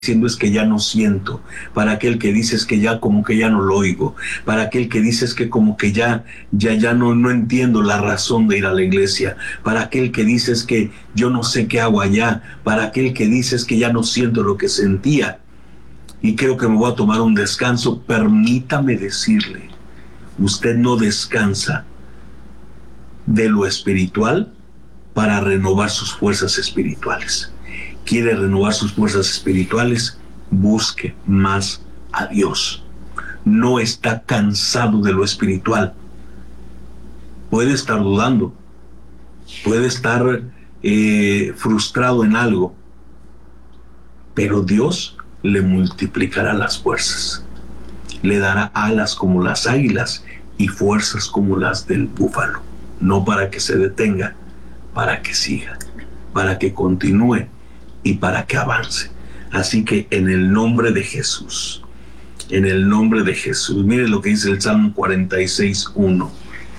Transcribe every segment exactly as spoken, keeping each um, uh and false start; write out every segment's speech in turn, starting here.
diciendo es que ya no siento, para aquel que dices que ya como que ya no lo oigo, para aquel que dices que como que ya ya ya no no entiendo la razón de ir a la iglesia, para aquel que dices que yo no sé qué hago allá, para aquel que dices que ya no siento lo que sentía y creo que me voy a tomar un descanso. Permítame decirle, usted no descansa de lo espiritual para renovar sus fuerzas espirituales. Quiere renovar sus fuerzas espirituales, busque más a Dios. No está cansado de lo espiritual. Puede estar dudando, puede estar eh, frustrado en algo, pero Dios le multiplicará las fuerzas. Le dará alas como las águilas y fuerzas como las del búfalo. No para que se detenga, para que siga, para que continúe y para que avance. Así que en el nombre de Jesús, en el nombre de Jesús, mire lo que dice el Salmo cuarenta y seis, uno.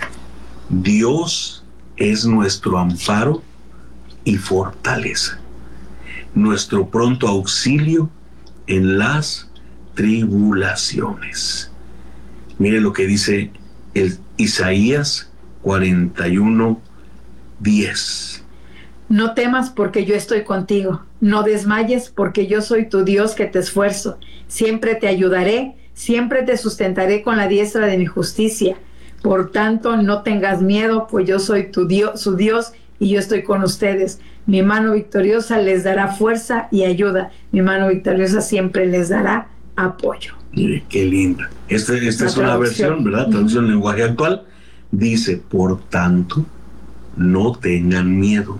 Dios es nuestro amparo y fortaleza, nuestro pronto auxilio en las tribulaciones. Mire lo que dice el Isaías cuarenta y uno, diez. No temas porque yo estoy contigo, no desmayes porque yo soy tu Dios que te esfuerzo. Siempre te ayudaré, siempre te sustentaré con la diestra de mi justicia. Por tanto, no tengas miedo, pues yo soy tu Dios, su Dios, y yo estoy con ustedes. Mi mano victoriosa les dará fuerza y ayuda. Mi mano victoriosa siempre les dará apoyo. Mire, qué linda. Esta, esta es una versión, ¿verdad? Traducción en lenguaje actual. Dice, por tanto, no tengan miedo.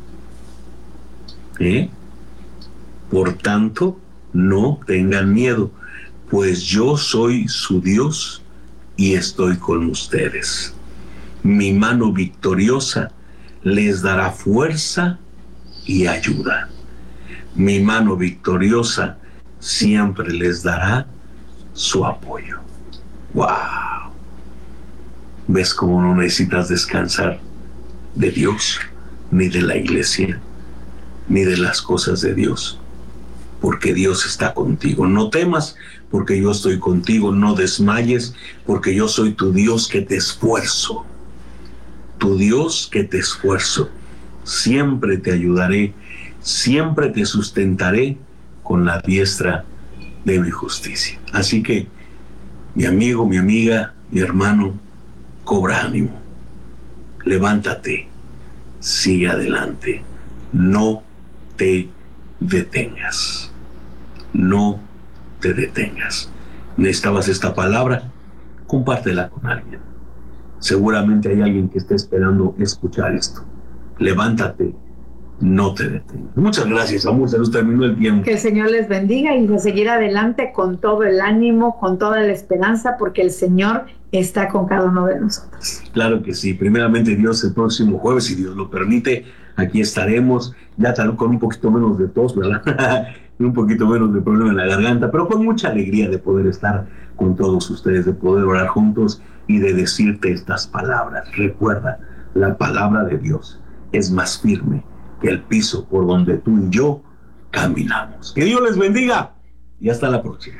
¿Eh? Por tanto, no tengan miedo, pues yo soy su Dios y estoy con ustedes. Mi mano victoriosa les dará fuerza y ayuda. Mi mano victoriosa siempre les dará su apoyo. ¡Wow! ¿Ves cómo no necesitas descansar de Dios, ni de la iglesia, ni de las cosas de Dios? Porque Dios está contigo. No temas, porque yo estoy contigo. No desmayes, porque yo soy tu Dios que te esfuerzo. Tu Dios que te esfuerzo. Siempre te ayudaré, siempre te sustentaré con la diestra de mi justicia. Así que, mi amigo, mi amiga, mi hermano, cobra ánimo. Levántate, sigue adelante. No te detengas. No te detengas. ¿Necesitabas esta palabra? Compártela con alguien. Seguramente hay alguien que esté esperando escuchar esto. Levántate, no te detengas. Muchas gracias, amor, se nos terminó el tiempo. Que el Señor les bendiga y de seguir adelante con todo el ánimo, con toda la esperanza, porque el Señor está con cada uno de nosotros. Claro que sí. Primeramente Dios, el próximo jueves, si Dios lo permite, aquí estaremos, ya tal con un poquito menos de tos, ¿verdad? un poquito menos de problema en la garganta, pero con mucha alegría de poder estar con todos ustedes, de poder orar juntos y de decirte estas palabras. Recuerda, la palabra de Dios es más firme que el piso por donde tú y yo caminamos. Que Dios les bendiga y hasta la próxima.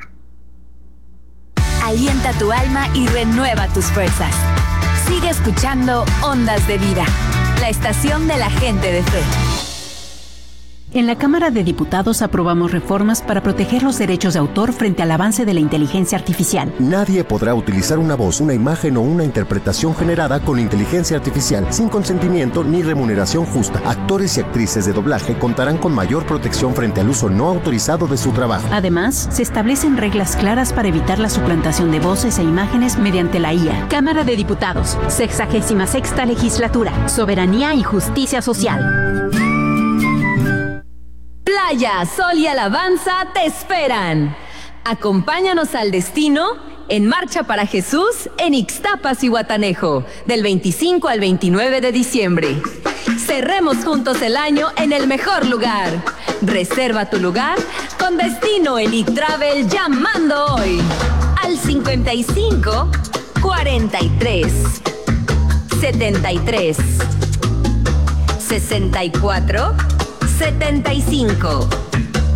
Alienta tu alma y renueva tus fuerzas. Sigue escuchando Ondas de Vida, la estación de la gente de fe. En la Cámara de Diputados aprobamos reformas para proteger los derechos de autor frente al avance de la inteligencia artificial. Nadie podrá utilizar una voz, una imagen o una interpretación generada con inteligencia artificial sin consentimiento ni remuneración justa. Actores y actrices de doblaje contarán con mayor protección frente al uso no autorizado de su trabajo. Además, se establecen reglas claras para evitar la suplantación de voces e imágenes mediante la I A. Cámara de Diputados, sexagésima sexta legislatura, soberanía y justicia social. Playa, sol y alabanza te esperan. Acompáñanos al destino en Marcha para Jesús en Ixtapas y Guatanejo, del veinticinco al veintinueve de diciembre. Cerremos juntos el año en el mejor lugar. Reserva tu lugar con Destino Elite Travel llamando hoy al cincuenta y cinco, cuarenta y tres, setenta y tres, sesenta y cuatro, setenta y cinco.